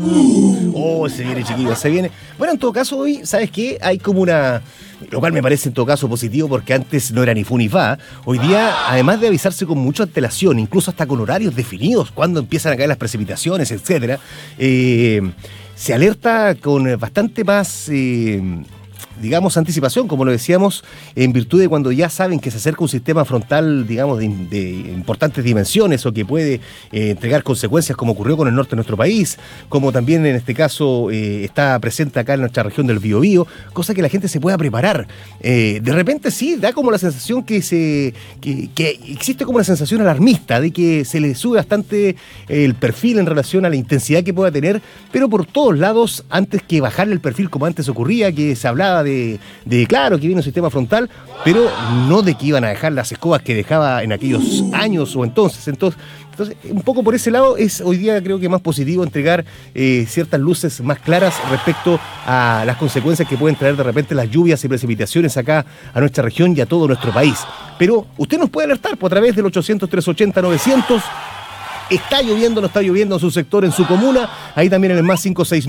Oh, se viene, chiquillos, se viene. Bueno, en todo caso, hoy, ¿sabes qué? Hay como una... Lo cual me parece en todo caso positivo porque antes no era ni fu ni fa. Hoy día, además de avisarse con mucha antelación, incluso hasta con horarios definidos, cuando empiezan a caer las precipitaciones, etcétera, se alerta con bastante más... digamos, anticipación, como lo decíamos, en virtud de cuando ya saben que se acerca un sistema frontal, digamos, de importantes dimensiones o que puede entregar consecuencias, como ocurrió con el norte de nuestro país, como también en este caso está presente acá en nuestra región del Biobío, cosa que la gente se pueda preparar. De repente sí, da como la sensación que existe como una sensación alarmista, de que se le sube bastante el perfil en relación a la intensidad que pueda tener, pero por todos lados, antes que bajarle el perfil como antes ocurría, que se hablaba de claro, que viene un sistema frontal, pero no de que iban a dejar las escobas que dejaba en aquellos años o entonces, un poco por ese lado es hoy día creo que más positivo entregar ciertas luces más claras respecto a las consecuencias que pueden traer de repente las lluvias y precipitaciones acá a nuestra región y a todo nuestro país. Pero usted nos puede alertar a través del 800-380-900. Está lloviendo, no está lloviendo en su sector, en su comuna. Ahí también en el más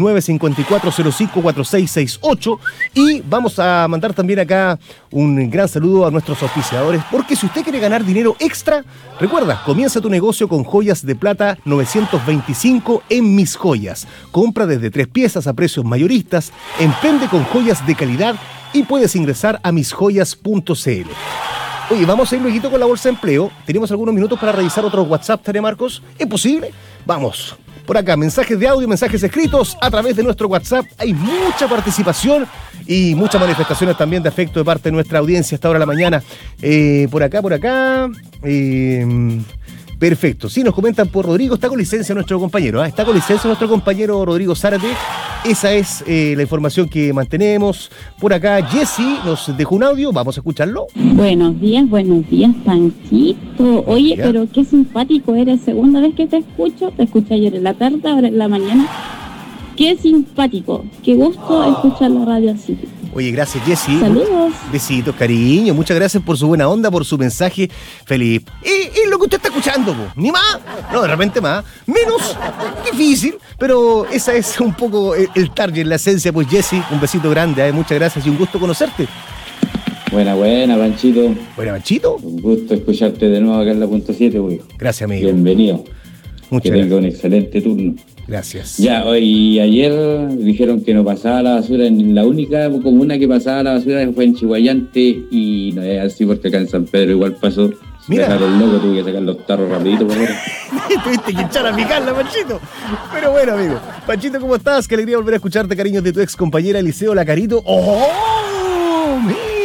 569-5405-4668. Y vamos a mandar también acá un gran saludo a nuestros auspiciadores, porque si usted quiere ganar dinero extra, recuerda, comienza tu negocio con joyas de plata 925 en Mis Joyas. Compra desde 3 piezas a precios mayoristas, emprende con joyas de calidad y puedes ingresar a misjoyas.cl. Oye, vamos a ir luego con la bolsa de empleo. Tenemos algunos minutos para revisar otros WhatsApp, ¿Tarea Marcos? ¿Es posible? Vamos. Por acá, mensajes de audio, mensajes escritos a través de nuestro WhatsApp. Hay mucha participación y muchas manifestaciones también de afecto de parte de nuestra audiencia a esta hora de la mañana. Por acá. Perfecto. Sí, nos comentan por Rodrigo. Está con licencia nuestro compañero. Está con licencia nuestro compañero Rodrigo Zárate. Esa es la información que mantenemos. Por acá, Jessy nos dejó un audio. Vamos a escucharlo. Buenos días, Panchito. Oye, pero qué simpático eres. Segunda vez que te escucho. Te escuché ayer en la tarde, ahora en la mañana. Qué simpático. Qué gusto escuchar la radio así. Oye, gracias, Jessy. Saludos. Besitos, cariño. Muchas gracias por su buena onda, por su mensaje feliz. Y lo que usted está escuchando, po. Ni más, no, de repente más, menos difícil, pero esa es un poco el target, la esencia, pues, Jessy. Un besito grande, muchas gracias y un gusto conocerte. Buena, Panchito. Buena, Panchito. Un gusto escucharte de nuevo acá en la punto 7, güey. Gracias, amigo. Bienvenido. Muchas gracias. Que tenga un excelente turno. Gracias. Ya, hoy ayer dijeron que no pasaba la basura, la única comuna que pasaba la basura fue en Chihuayante y no es así porque acá en San Pedro igual pasó. Mira. Dejaron loco, tuve que sacar los tarros rapidito por ahora. Tuviste que echar a picarla, Panchito. Pero bueno, amigo. Panchito, ¿cómo estás? Qué alegría volver a escucharte, cariños de tu ex compañera Eliseo Lacarito. ¡Oh!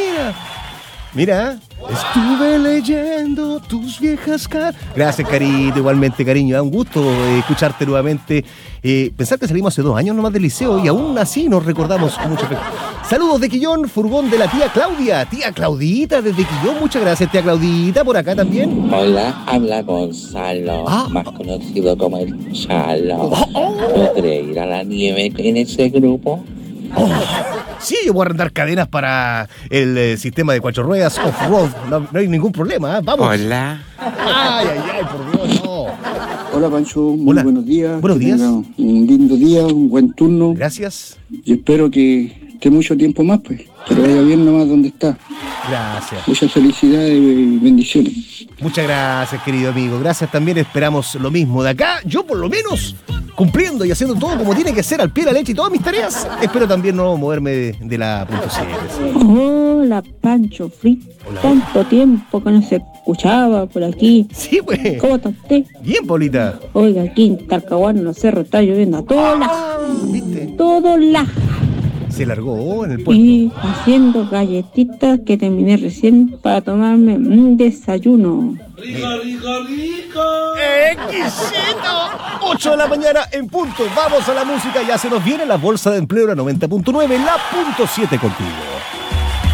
Mira. Estuve leyendo tus viejas cartas. Gracias, Carito, igualmente, cariño. Da un gusto escucharte nuevamente. Pensar que salimos hace 2 años nomás del liceo y aún así nos recordamos con mucho afecto. Saludos de Quillón, furgón de la tía Claudia. Tía Claudita desde Quillón, muchas gracias, tía Claudita, por acá también. Hola, habla Gonzalo, más conocido como el Chalo. ¿Podré ir a la nieve en ese grupo? Sí, yo voy a arrendar cadenas para el sistema de 4 ruedas off-road. No hay ningún problema, ¿eh? Vamos. Hola. Ay, por Dios, no. Hola, Pancho. Muy buenos días. Buenos días. Un lindo día, un buen turno. Gracias. Y espero que mucho tiempo más, pues. Que le vaya bien nomás donde está. Gracias. Muchas felicidades y bendiciones. Muchas gracias, querido amigo. Gracias también, esperamos lo mismo de acá. Yo, por lo menos, cumpliendo y haciendo todo como tiene que ser, al pie de la leche y todas mis tareas. Espero también no moverme de la punto 7. ¿Sí? Hola, Pancho Fritz. Tanto tiempo que no se escuchaba por aquí. Sí, pues. ¿Cómo está usted? Bien, Paulita. Oiga, aquí en Talcahuano, en los cerros, está lloviendo a todo ¿viste? Todo la. Se largó en el puerto. Y haciendo galletitas que terminé recién para tomarme un desayuno. ¡Rico! ¡Exquisito! 8 de la mañana en punto. Vamos a la música. Ya se nos viene la bolsa de empleo, la 90.9, la punto 7 contigo.